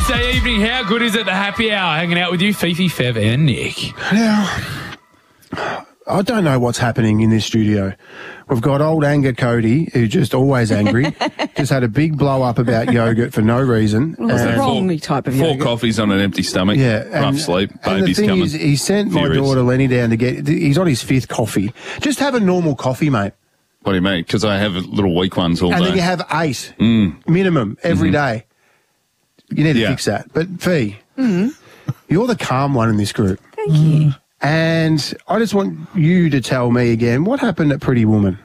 Tuesday evening. How good is it, the happy hour? Hanging out with you, Fifi, Fev and Nick. Now, I don't know what's happening in this studio. We've got old anger Cody, who's just always angry, just had a big blow up about yogurt for no reason. Well, it's the wrong type of yogurt. 4 coffees on an empty stomach. Yeah, rough sleep. And Baby's the thing coming. is, he sent my Furious. daughter Lenny down to get. He's on his 5th coffee. Just have a normal coffee, mate. What do you mean? Because I have little weak ones all And day. then you have 8 minimum every day. You need to fix that. But Fee, you're the calm one in this group. Thank you. And I just want you to tell me again, what happened at Pretty Woman?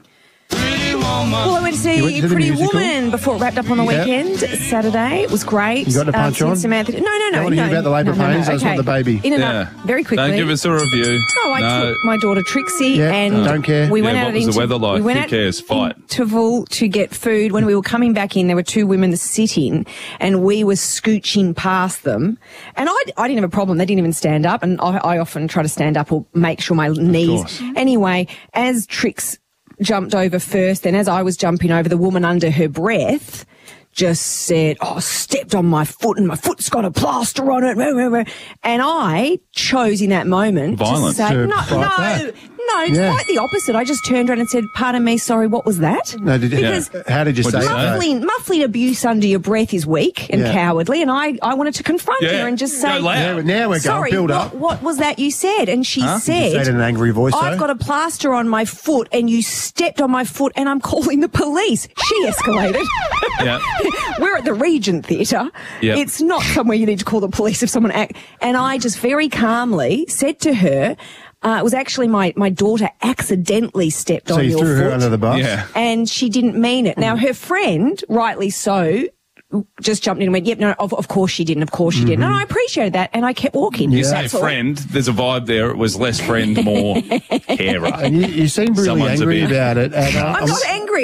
Well, I went to You went see to the Pretty musical? Woman before it wrapped up on the Yeah. weekend, Saturday. It was great. You got to punch on? Samantha, no. I want to hear about the labour pains. I just want the baby. In and Yeah. up, very quickly. Don't give us a review. No, I took my daughter Trixie Yeah, and don't care. we went Yeah, out what at was the weather like? We went Who out cares? Fight. interval to get food. When we were coming back in, there were 2 women sitting and we were scooching past them. And I didn't have a problem. They didn't even stand up. And I often try to stand up or make sure my knees. course. Anyway, as Trix jumped over first, then as I was jumping over, the woman under her breath just said, stepped on my foot and my foot's got a plaster on it. And I chose in that moment Violence. to say, To no, fight back. Yeah. quite the opposite. I just turned around and said, pardon me, sorry, what was that? No, Because how did you say What'd you that? say? muffling abuse under your breath is weak and Yeah. cowardly, and I wanted to confront Yeah. her and just Go say, loud. Now we're going. sorry, Build up. what was that you said? And she You said said, it in an angry voice, I've though. got a plaster on my foot and you stepped on my foot and I'm calling the police. She escalated. Yeah. We're at the Regent Theatre. Yep. It's not somewhere you need to call the police if someone and I just very calmly said to her, it was actually my daughter accidentally stepped So on you your threw foot. her under the bus? Yeah. And she didn't mean it. Now, her friend, rightly so, just jumped in and went, yep, no, of course she didn't. Of course she didn't. And I appreciated that. And I kept walking. You say That's all. friend, there's a vibe there. It was less friend, more carer. And you seem really Someone's a angry bit- about it. And, I'm not angry.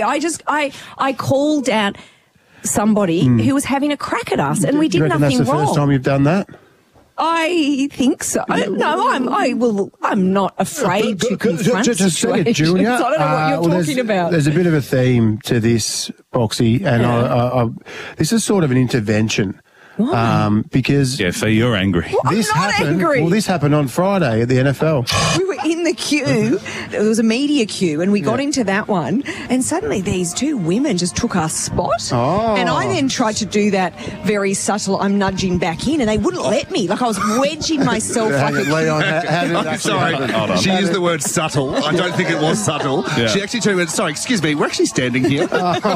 I called out somebody who was having a crack at us and we Do you did reckon nothing that's the wrong. first time you've done that? I think so. No, I'm not afraid to confront Just a second, situations. Junior. I don't know what you're well, talking about. There's a bit of a theme to this, Boxy, and I, this is sort of an intervention. Because Yeah, Fee, you're angry. this I'm not happened. angry. Well, this happened on Friday at the NFL. We were in the queue. There was a media queue, and we got into that one. And suddenly, these 2 women just took our spot. Oh. And I then tried to do that very subtle. I'm nudging back in, and they wouldn't let me. Like I was wedging myself like Hang a on, Leon, how did it I'm actually sorry. happen? Hold on. She used the word subtle. I don't think it was subtle. Yeah. She actually turned and went, sorry, excuse me, we're actually standing here.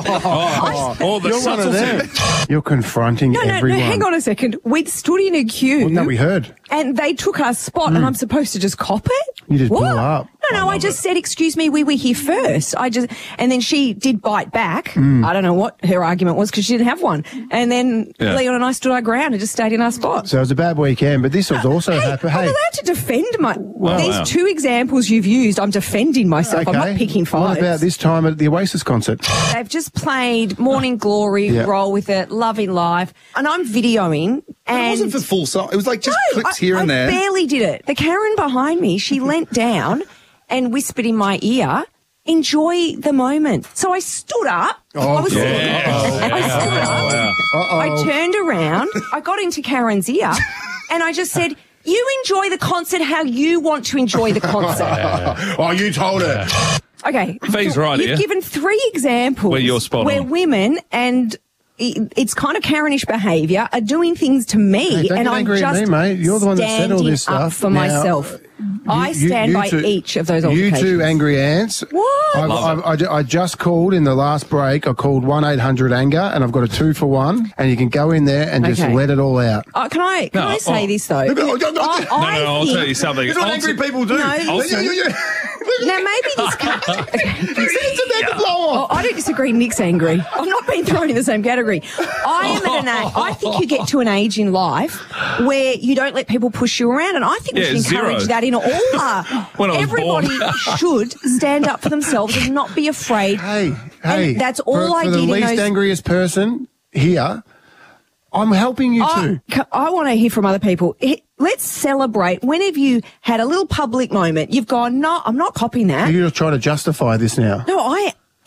All the You're one of them. subtlety. You're confronting No, everyone. hang on a second. We'd stood in a queue. Well, no, we heard. And they took our spot, and I'm supposed to just cop it? You just what? blew up. No, I just said, excuse me, we were here first. And then she did bite back. I don't know what her argument was because she didn't have one. And then Yeah. Leon and I stood our ground and just stayed in our spot. So it was a bad weekend, but this was also happened. I'm Hey, allowed to defend these wow. 2 examples you've used. I'm defending myself. I'm not picking What fights. about this time at the Oasis concert? They've just played Morning Glory, Yeah. Roll With It, Loving Life, and I'm videoing. And It wasn't for full song. It was like just clips here and there. I barely did it. The Karen behind me, she leant down and whispered in my ear, enjoy the moment. So I stood up. I was I stood up. I turned around. I got into Karen's ear and I just said, you enjoy the concert how you want to enjoy the concert. Oh, you told her. Okay. Fee's right You've here. given 3 examples Where you're spot where on. women and it's kind of Karenish behaviour are doing things to me, Hey, don't and get I'm angry at just me, mate. You're the one that said all standing this up stuff. for Now, myself. I stand by two- each of those You altercations. 2 angry ants. What? I just called in the last break. I called 1-800-ANGER, and I've got a 2 for 1, and you can go in there and just Okay. let it all out. Can I say this though? No, No, I'll tell you something. It's what I'll angry t- people do. No, I'll tell you- Now maybe this. It's about to blow off. I don't disagree. Nick's angry. I'm not being thrown in the same category. I am at an age. I think you get to an age in life where you don't let people push you around, and I think we Yeah, should encourage 0. that in all. When I was Everybody should stand up for themselves and not be afraid. Hey, And that's all I for did the in least those- angriest person here, I'm helping you too. I want to hear from other people. Let's celebrate. When have you had a little public moment? You've gone, no, I'm not copying that. You're trying to justify this now. No, I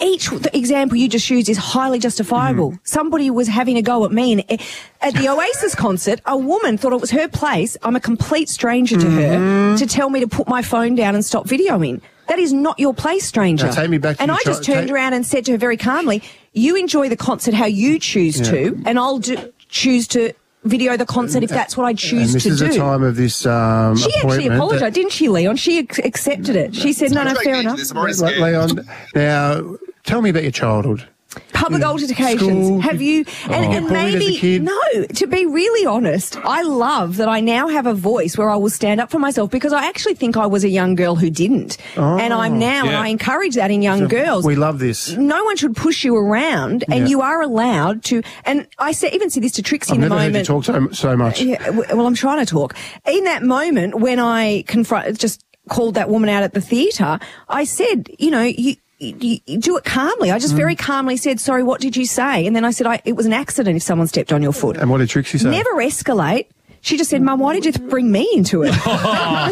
the example you just used is highly justifiable. Somebody was having a go at me, and at the Oasis concert, a woman thought it was her place. I'm a complete stranger to her, to tell me to put my phone down and stop videoing. That is not your place, stranger. Now, take me back to and your I just turned around and said to her very calmly, you enjoy the concert how you choose to, and I'll choose to video the concert if that's what I choose to do. And this is the time of this She actually apologised, didn't she, Leon? She accepted it. She said, no, fair enough. Leon, now, tell me about your childhood. Public altercations. School, have you? And bullied as a kid? No, to be really honest, I love that I now have a voice where I will stand up for myself, because I actually think I was a young girl who didn't. And I'm now, and I encourage that in young girls. We love this. No one should push you around, and you are allowed to. And I even say this to Trixie in the moment. I've never heard you talk so much. Yeah, well, I'm trying to talk. In that moment when I just called that woman out at the theatre, I said, you do it calmly. I just very calmly said, sorry, what did you say? And then I said, it was an accident if someone stepped on your foot. And what did Trixie say? Never escalate. She just said, Mum, why did you bring me into it?